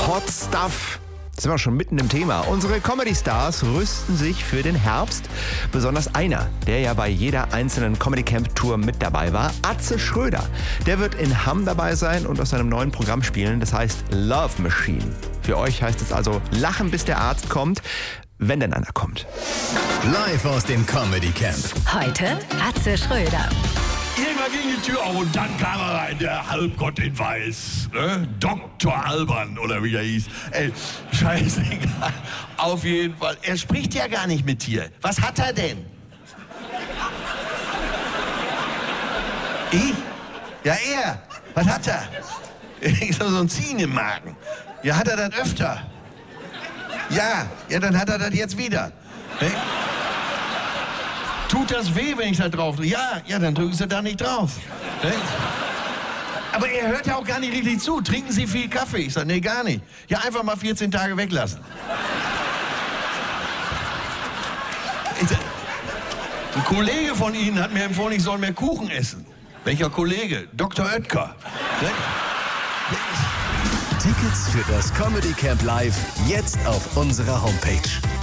Hot Stuff. Sind wir schon mitten im Thema. Unsere Comedy-Stars rüsten sich für den Herbst. Besonders einer, der ja bei jeder einzelnen Comedy-Camp-Tour mit dabei war, Atze Schröder. Der wird in Hamm dabei sein und aus seinem neuen Programm spielen. Das heißt Love Machine. Für euch heißt es also lachen, bis der Arzt kommt, wenn denn einer kommt. Live aus dem Comedy Camp. Heute Atze Schröder. Irgendwann ging die Tür auf und dann kam er rein, der Halbgott in Weiß. Ne? Dr. Alban oder wie er hieß. Ey, scheißegal. Auf jeden Fall. Er spricht ja gar nicht mit dir. Was hat er denn? Ich? Ja, er. Was hat er? So ein Ziehen im Magen. Ja, hat er das öfter? Ja, dann hat er das jetzt wieder. Ne? Tut das weh, wenn ich da drauf drücke? Ja, dann drücken Sie da nicht drauf. Ne? Aber er hört ja auch gar nicht richtig zu. Trinken Sie viel Kaffee? Ich sage, nee, gar nicht. Ja, einfach mal 14 Tage weglassen. Ein Kollege von Ihnen hat mir empfohlen, ich soll mehr Kuchen essen. Welcher Kollege? Dr. Oetker. Ne? Tickets für das Comedy Camp Live jetzt auf unserer Homepage.